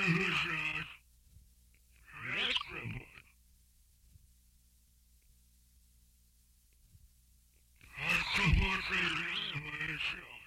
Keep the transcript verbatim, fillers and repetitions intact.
episode Extra I come on to the show.